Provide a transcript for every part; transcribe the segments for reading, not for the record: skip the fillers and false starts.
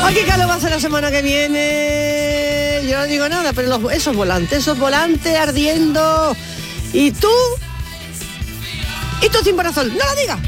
Aquí calor va a ser la semana que viene. Yo no digo nada, pero esos volantes ardiendo. Y tú sin parasol, no lo digas.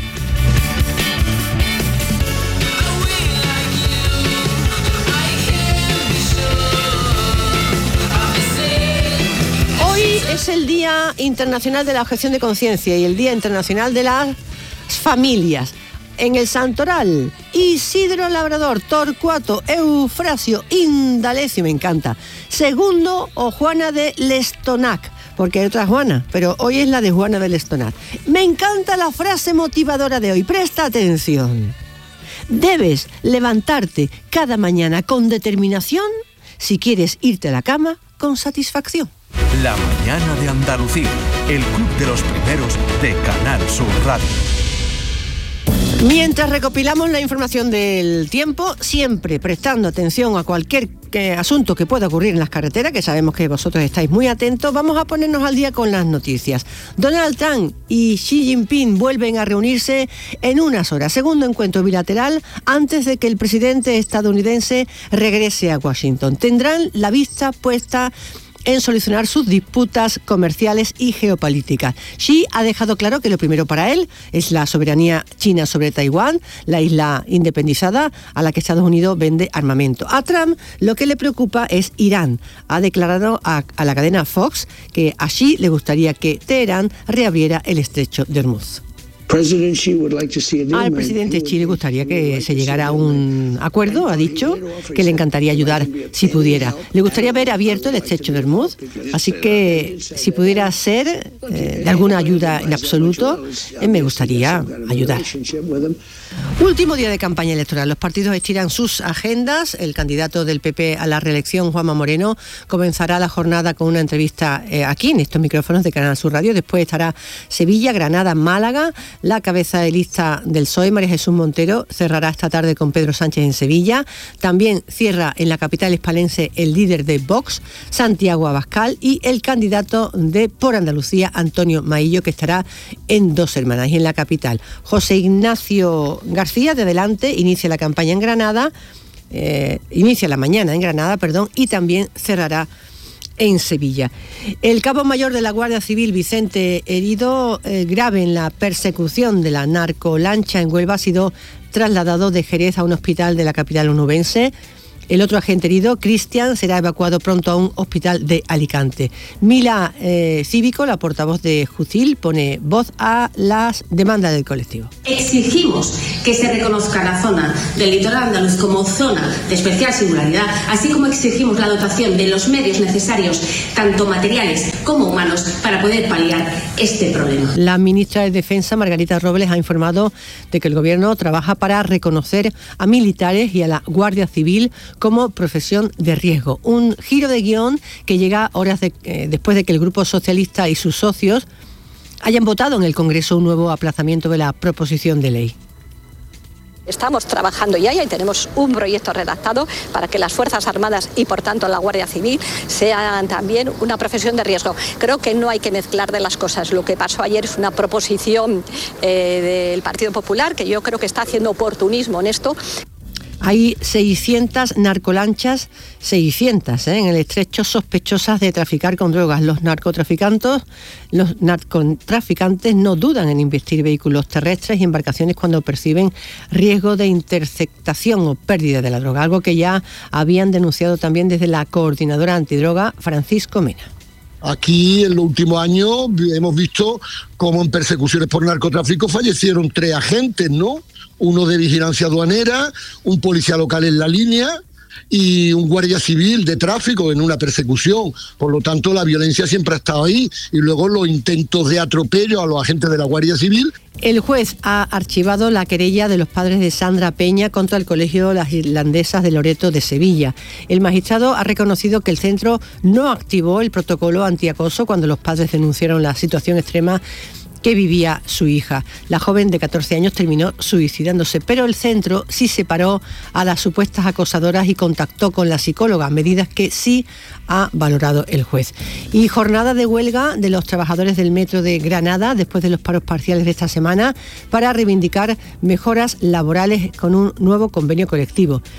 Hoy es el Día Internacional de la Objeción de Conciencia y el Día Internacional de las Familias. En el Santoral, Isidro Labrador, Torcuato, Eufrasio, Indalecio, me encanta. Segundo, o Juana de Lestonac, porque hay otra Juana, pero hoy es la de Juana de Lestonac. Me encanta la frase motivadora de hoy, presta atención. Debes levantarte cada mañana con determinación si quieres irte a la cama con satisfacción. La mañana de Andalucía, el club de los primeros de Canal Sur Radio. Mientras recopilamos la información del tiempo, siempre prestando atención a cualquier asunto que pueda ocurrir en las carreteras, que sabemos que vosotros estáis muy atentos, vamos a ponernos al día con las noticias. Donald Trump y Xi Jinping vuelven a reunirse en unas horas. Segundo encuentro bilateral antes de que el presidente estadounidense regrese a Washington. Tendrán la vista puesta en solucionar sus disputas comerciales y geopolíticas. Xi ha dejado claro que lo primero para él es la soberanía china sobre Taiwán, la isla independizada a la que Estados Unidos vende armamento. A Trump lo que le preocupa es Irán. Ha declarado a la cadena Fox que a Xi le gustaría que Teherán reabriera el estrecho de Hormuz. Al presidente Xi le gustaría que se llegara a un acuerdo, ha dicho, que le encantaría ayudar si pudiera. Le gustaría ver abierto el estrecho de Hormuz, así que si pudiera ser de alguna ayuda en absoluto, me gustaría ayudar. Último día de campaña electoral. Los partidos estiran sus agendas. El candidato del PP a la reelección, Juanma Moreno, comenzará la jornada con una entrevista aquí, en estos micrófonos de Canal Sur Radio. Después estará Sevilla, Granada, Málaga. La cabeza de lista del PSOE, María Jesús Montero, cerrará esta tarde con Pedro Sánchez en Sevilla. También cierra en la capital hispalense el líder de Vox, Santiago Abascal, y el candidato de Por Andalucía, Antonio Maillo, que estará en Dos Hermanas. Y en la capital, José Ignacio García, de Adelante, inicia la campaña en Granada, inicia la mañana en Granada, y también cerrará en Sevilla. El cabo mayor de la Guardia Civil, Vicente Herido, grave en la persecución de la narcolancha en Huelva, ha sido trasladado de Jerez a un hospital de la capital onubense. El otro agente herido, Cristian, será evacuado pronto a un hospital de Alicante. Mila Cívico, la portavoz de Jucil, pone voz a las demandas del colectivo. Exigimos que se reconozca la zona del litoral andaluz como zona de especial singularidad, así como exigimos la dotación de los medios necesarios, tanto materiales como humanos, para poder paliar este problema. La ministra de Defensa, Margarita Robles, ha informado de que el Gobierno trabaja para reconocer a militares y a la Guardia Civil como profesión de riesgo. Un giro de guión que llega horas después de que el Grupo Socialista y sus socios hayan votado en el Congreso un nuevo aplazamiento de la proposición de ley. Estamos trabajando ya y tenemos un proyecto redactado para que las Fuerzas Armadas y por tanto la Guardia Civil sean también una profesión de riesgo. Creo que no hay que mezclar de las cosas. Lo que pasó ayer es una proposición del Partido Popular que yo creo que está haciendo oportunismo en esto. Hay 600 narcolanchas, 600 en el estrecho, sospechosas de traficar con drogas. Los narcotraficantes no dudan en investir vehículos terrestres y embarcaciones cuando perciben riesgo de interceptación o pérdida de la droga, algo que ya habían denunciado también desde la coordinadora antidroga, Francisco Mena. Aquí en los últimos años hemos visto cómo en persecuciones por narcotráfico fallecieron 3 agentes, ¿no? Uno de vigilancia aduanera, un policía local en la línea y un guardia civil de tráfico en una persecución. Por lo tanto, la violencia siempre ha estado ahí y luego los intentos de atropello a los agentes de la Guardia Civil. El juez ha archivado la querella de los padres de Sandra Peña contra el Colegio Las Irlandesas de Loreto de Sevilla. El magistrado ha reconocido que el centro no activó el protocolo antiacoso cuando los padres denunciaron la situación extrema que vivía su hija. La joven de 14 años terminó suicidándose, pero el centro sí separó a las supuestas acosadoras y contactó con la psicóloga, medidas que sí ha valorado el juez. Y jornada de huelga de los trabajadores del metro de Granada después de los paros parciales de esta semana para reivindicar mejoras laborales con un nuevo convenio colectivo.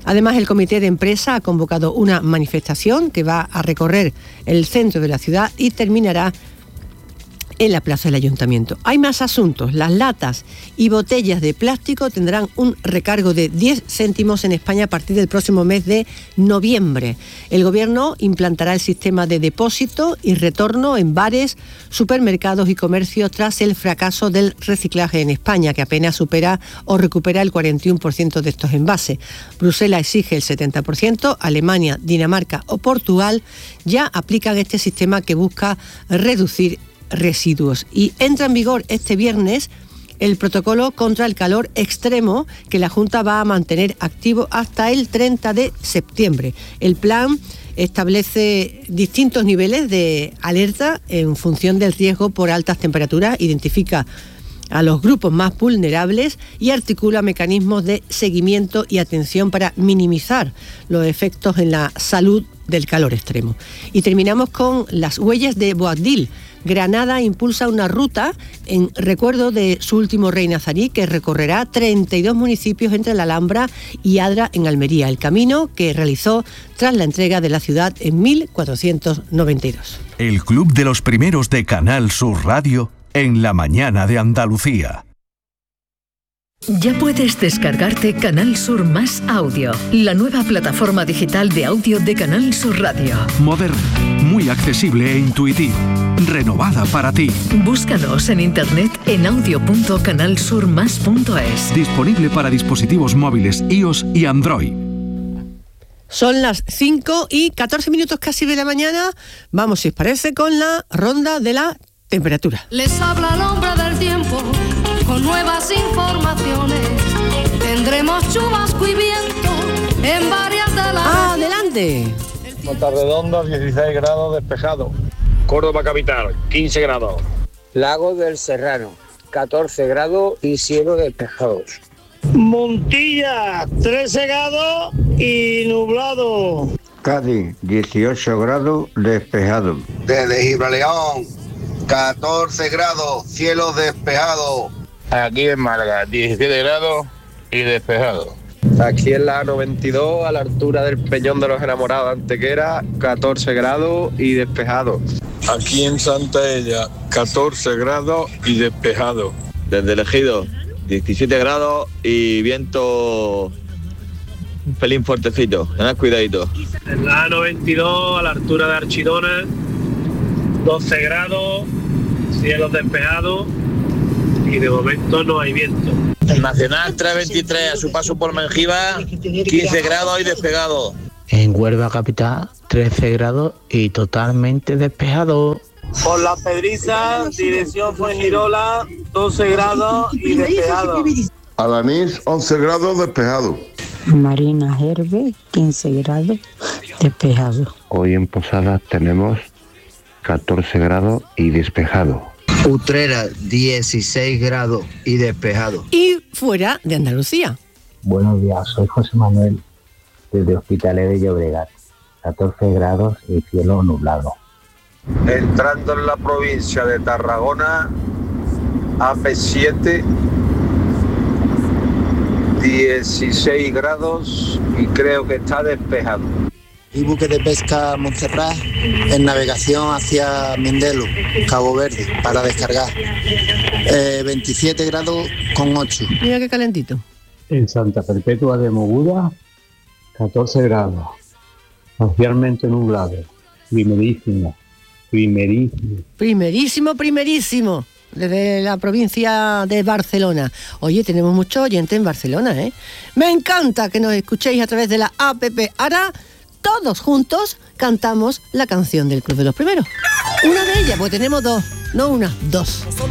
Además, el comité de empresa ha convocado una manifestación que va a recorrer el centro de la ciudad y terminará en la plaza del ayuntamiento. Hay más asuntos. Las latas y botellas de plástico tendrán un recargo de 10 céntimos en España a partir del próximo mes de noviembre. El Gobierno implantará el sistema de depósito y retorno en bares, supermercados y comercios tras el fracaso del reciclaje en España, que apenas supera o recupera el 41% de estos envases. Bruselas exige el 70%, Alemania, Dinamarca o Portugal ya aplican este sistema que busca reducir residuos. Y entra en vigor este viernes el protocolo contra el calor extremo que la Junta va a mantener activo hasta el 30 de septiembre. El plan establece distintos niveles de alerta en función del riesgo por altas temperaturas, identifica a los grupos más vulnerables y articula mecanismos de seguimiento y atención para minimizar los efectos en la salud del calor extremo. Y terminamos con las huellas de Boabdil. Granada impulsa una ruta en recuerdo de su último rey nazarí que recorrerá 32 municipios entre la Alhambra y Adra en Almería, el camino que realizó tras la entrega de la ciudad en 1492. El Club de los Primeros de Canal Sur Radio en la mañana de Andalucía. Ya puedes descargarte Canal Sur Más Audio, la nueva plataforma digital de audio de Canal Sur Radio. Moderna, muy accesible e intuitiva, renovada para ti. Búscanos en internet en audio.canalsurmas.es. Disponible para dispositivos móviles iOS y Android. Son las 5:14 casi de la mañana. Vamos, si os parece, con la ronda de la temperatura. Les habla el hombre del tiempo con nuevas informaciones. Tendremos chubasco y viento en varias de las... ¡Adelante! Montarredonda, 16 grados, despejado. Córdoba capital, 15 grados. Lago del Serrano, 14 grados y cielo despejado. Montilla, 13 grados y nublado. Cádiz, 18 grados, despejado. Desde Gibraleón, 14 grados, cielo despejado. Aquí en Málaga, 17 grados y despejado. Aquí en la 92, a la altura del Peñón de los Enamorados, Antequera, 14 grados y despejado. Aquí en Santa Ella, 14 grados y despejado. Desde el Ejido, 17 grados y viento un pelín fuertecito, tened cuidadito. En la 92, a la altura de Archidona, 12 grados, cielo despejado y de momento no hay viento. El Nacional 323 a su paso por Mengibar, 15 grados y despejado. En Huelva capital, 13 grados y totalmente despejado. Por Las Pedrizas, dirección Fuengirola, 12 grados y despejado. Alanís, 11 grados despejado. Marina Herbe, 15 grados despejado. Hoy en Posadas tenemos 14 grados y despejado. Utrera, 16 grados y despejado. Y fuera de Andalucía. Buenos días, soy José Manuel, desde Hospitalet de Llobregat. 14 grados y cielo nublado. Entrando en la provincia de Tarragona, AP7, 16 grados y creo que está despejado. Y buque de pesca Montserrat en navegación hacia Mindelo, Cabo Verde, para descargar. 27 grados con 8. Mira qué calentito. En Santa Perpetua de Moguda, 14 grados. Parcialmente nublado. Primerísimo. Primerísimo. Desde la provincia de Barcelona. Oye, tenemos muchos oyentes en Barcelona, ¿eh? Me encanta que nos escuchéis a través de la APP. Ahora, todos juntos cantamos la canción del Club de los Primeros. Una de ellas, pues tenemos dos, no una, dos.